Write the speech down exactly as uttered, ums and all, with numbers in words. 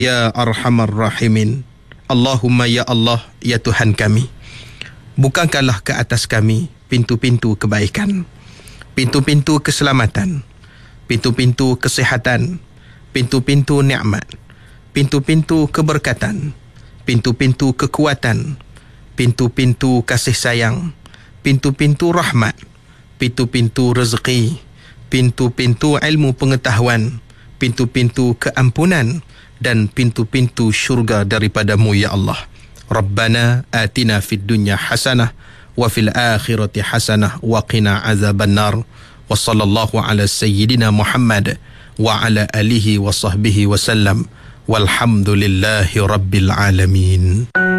Ya Arhamar Rahimin. Allahumma ya Allah, ya Tuhan kami, bukakanlah ke atas kami pintu-pintu kebaikan, pintu-pintu keselamatan, pintu-pintu kesihatan, pintu-pintu nikmat, pintu-pintu keberkatan, pintu-pintu kekuatan, pintu-pintu kasih sayang, pintu-pintu rahmat, pintu-pintu rezeki, pintu-pintu ilmu pengetahuan, pintu-pintu keampunan, dan pintu-pintu syurga daripadamu ya Allah. Rabbana atina fid dunya hasanah wa fil akhirati hasanah wa qina azabannar. Wa sallallahu ala sayyidina Muhammad wa ala alihi wa sahbihi wa sallam. Walhamdulillahi rabbil alamin.